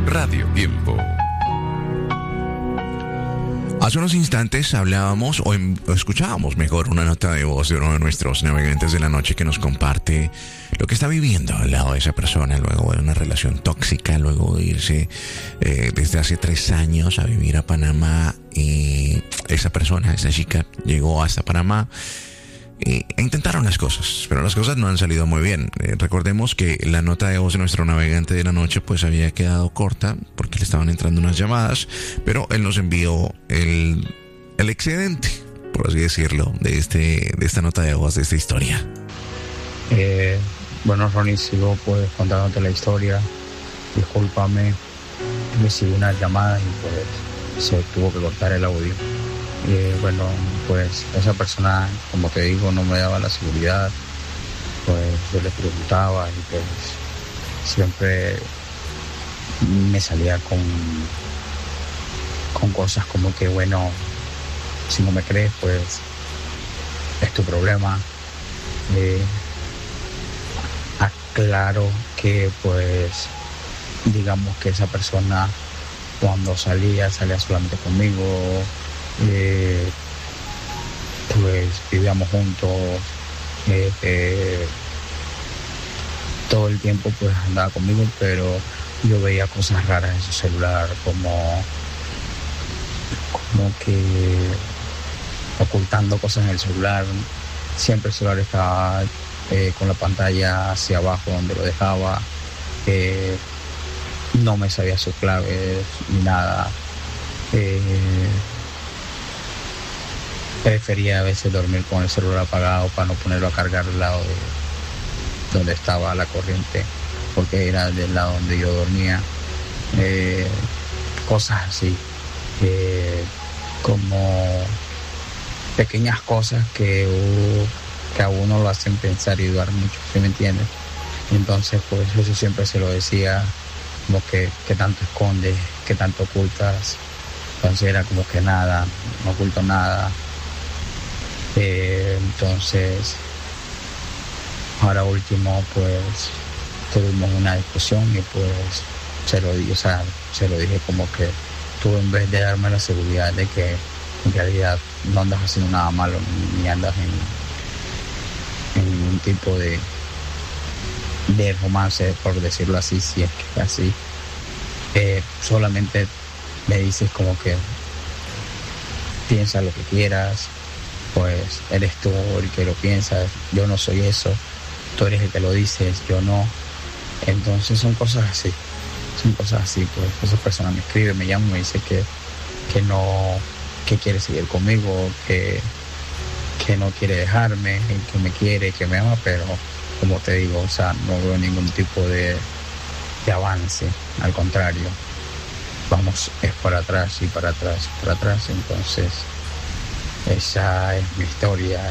Radio Tiempo. Hace unos instantes hablábamos o escuchábamos mejor una nota de voz de uno de nuestros navegantes de la noche que nos comparte lo que está viviendo al lado de esa persona luego de una relación tóxica, luego de irse desde hace 3 años a vivir a Panamá. Y esa persona, esa chica, llegó hasta Panamá e intentaron las cosas, pero las cosas no han salido muy bien. Recordemos que la nota de voz de nuestro navegante de la noche pues había quedado corta porque le estaban entrando unas llamadas, pero él nos envió el excedente, por así decirlo, de esta nota de voz, de esta historia. Bueno, Ronnie, sigo pues contándote la historia. Discúlpame, recibí una llamada y pues se tuvo que cortar el audio. Bueno, pues esa persona, como te digo, no me daba la seguridad. Pues yo le preguntaba y pues siempre me salía con cosas como que, bueno, si no me crees, pues es tu problema. Aclaro que pues digamos que esa persona cuando salía solamente conmigo. Pues vivíamos juntos, todo el tiempo pues andaba conmigo, pero yo veía cosas raras en su celular, como que ocultando cosas en el celular. Siempre el celular estaba con la pantalla hacia abajo donde lo dejaba. No me sabía sus claves ni nada. Prefería a veces dormir con el celular apagado para no ponerlo a cargar al lado de donde estaba la corriente, porque era del lado donde yo dormía. Cosas así, como pequeñas cosas que a uno lo hacen pensar y dudar mucho, ¿sí me entiendes? Entonces pues eso siempre se lo decía, como que tanto escondes, que tanto ocultas. Entonces era como que nada, no oculto nada. Entonces ahora último pues tuvimos una discusión y pues se lo dije como que tú, en vez de darme la seguridad de que en realidad no andas haciendo nada malo ni andas en ningún tipo de romance, por decirlo así, si es que es así, solamente me dices como que piensa lo que quieras, pues eres tú el que lo piensas, yo no soy eso, tú eres el que lo dices, yo no. Entonces son cosas así, pues esa persona me escribe, me llama, me dice que no, que quiere seguir conmigo, que no quiere dejarme, que me quiere, que me ama, pero como te digo, o sea, no veo ningún tipo de avance, al contrario, vamos es para atrás y para atrás, para atrás. Entonces esa es mi historia.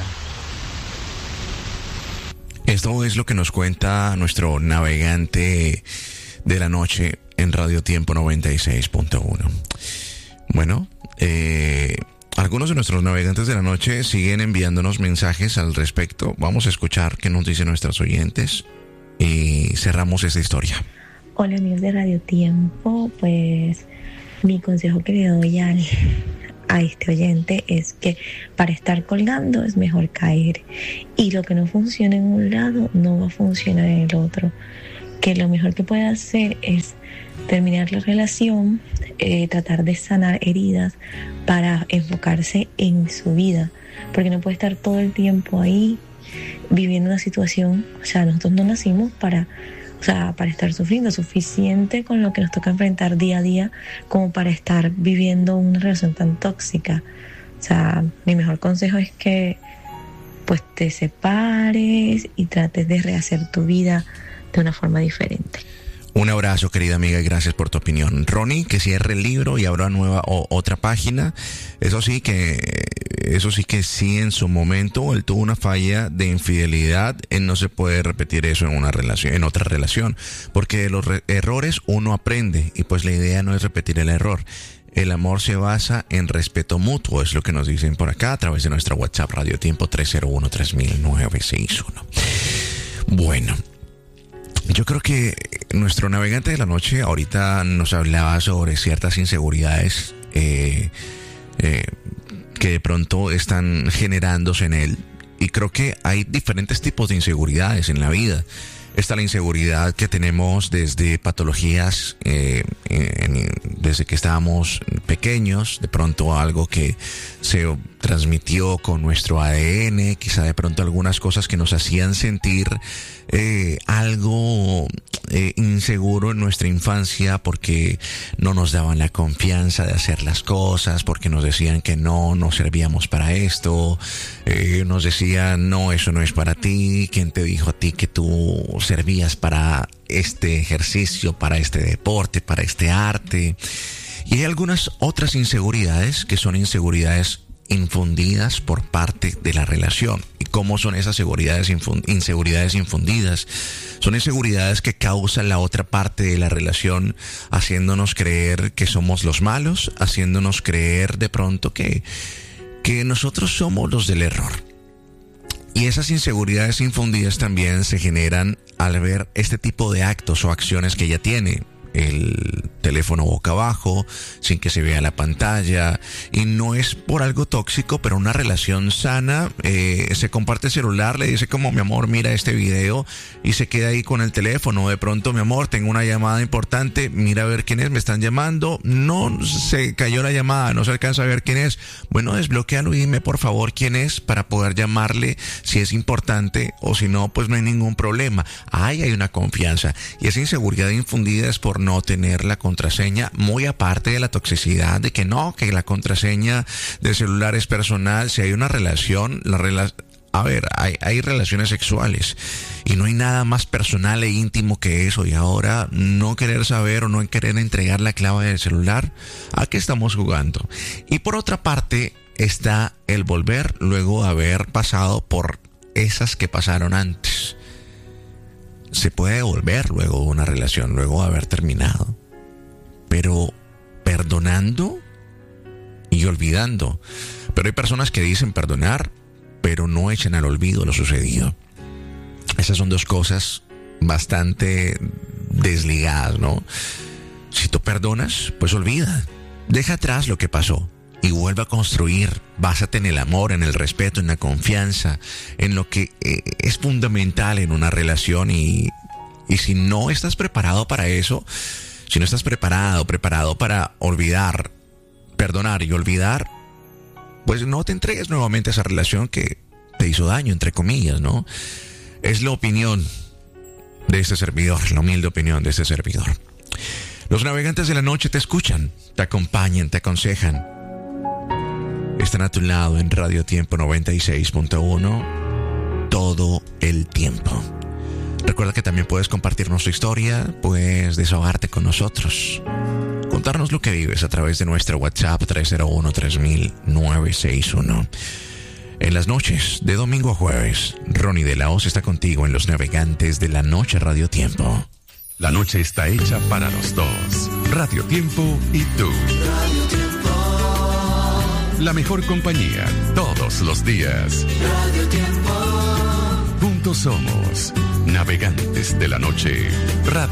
Esto es lo que nos cuenta nuestro navegante de la noche en Radio Tiempo 96.1. Bueno, algunos de nuestros navegantes de la noche siguen enviándonos mensajes al respecto. Vamos a escuchar qué nos dicen nuestros oyentes y cerramos esta historia. Hola amigos de Radio Tiempo, pues mi consejo que le doy a este oyente es que para estar colgando es mejor caer, y lo que no funciona en un lado no va a funcionar en el otro, que lo mejor que puede hacer es terminar la relación, tratar de sanar heridas para enfocarse en su vida, porque no puede estar todo el tiempo ahí viviendo una situación. O sea, nosotros no nacimos para estar sufriendo, suficiente con lo que nos toca enfrentar día a día como para estar viviendo una relación tan tóxica. O sea, mi mejor consejo es que pues te separes y trates de rehacer tu vida de una forma diferente. Un abrazo, querida amiga, y gracias por tu opinión. Ronnie, que cierre el libro y abra otra página. Eso sí que sí, en su momento él tuvo una falla de infidelidad. Él no se puede repetir eso en otra relación, porque de los errores uno aprende, y pues la idea no es repetir el error. El amor se basa en respeto mutuo, es lo que nos dicen por acá a través de nuestra WhatsApp Radio Tiempo 301-3961. Bueno, Yo creo que nuestro navegante de la noche ahorita nos hablaba sobre ciertas inseguridades que de pronto están generándose en él. Y creo que hay diferentes tipos de inseguridades en la vida. Está la inseguridad que tenemos desde patologías, desde que estábamos pequeños, de pronto algo que se transmitió con nuestro ADN, quizá de pronto algunas cosas que nos hacían sentir algo inseguro en nuestra infancia porque no nos daban la confianza de hacer las cosas, porque nos decían que no servíamos para esto, nos decían no, eso no es para ti, ¿quién te dijo a ti que tú servías para este ejercicio, para este deporte, para este arte? Y hay algunas otras inseguridades que son inseguridades infundidas por parte de la relación. ¿Y cómo son esas inseguridades infundidas? Son inseguridades que causan la otra parte de la relación, haciéndonos creer que somos los malos, haciéndonos creer de pronto que nosotros somos los del error. Y esas inseguridades infundidas también se generan al ver este tipo de actos o acciones que ella tiene. El teléfono boca abajo, sin que se vea la pantalla, y no es por algo tóxico, pero una relación sana. Se comparte el celular, le dice como mi amor, mira este video, y se queda ahí con el teléfono. De pronto, mi amor, tengo una llamada importante, mira a ver quién es, me están llamando, no se cayó la llamada, no se alcanza a ver quién es. Bueno, desbloquéalo y dime por favor quién es para poder llamarle si es importante, o si no, pues no hay ningún problema. Ahí hay una confianza, y esa inseguridad infundida es por no tener la contraseña, muy aparte de la toxicidad de que no, que la contraseña del celular es personal. Si hay una relación, hay relaciones sexuales y no hay nada más personal e íntimo que eso, y ahora no querer saber o no querer entregar la clave del celular, ¿a qué estamos jugando? Y por otra parte está el volver luego de haber pasado por esas que pasaron antes. Se puede volver luego de una relación, luego de haber terminado, pero perdonando y olvidando. Pero hay personas que dicen perdonar, pero no echan al olvido lo sucedido. Esas son dos cosas bastante desligadas, ¿no? Si tú perdonas, pues olvida, deja atrás lo que pasó y vuelve a construir. Básate en el amor, en el respeto, en la confianza, en lo que es fundamental en una relación. Y si no estás preparado para eso, si no estás preparado para olvidar, perdonar y olvidar, pues no te entregues nuevamente a esa relación que te hizo daño, entre comillas, ¿no? Es la opinión de este servidor, la humilde opinión de este servidor. Los navegantes de la noche te escuchan, te acompañan, te aconsejan. Están a tu lado en Radio Tiempo 96.1 todo el tiempo. Recuerda que también puedes compartirnos tu historia, puedes desahogarte con nosotros, contarnos lo que vives a través de nuestro WhatsApp 301-3000-961. En las noches, de domingo a jueves, Ronnie de la Hoz está contigo en Los Navegantes de la Noche Radio Tiempo. La noche está hecha para los dos. Radio Tiempo y tú. Radio Tiempo. La mejor compañía todos los días. Radio Tiempo. Juntos somos Navegantes de la Noche. Radio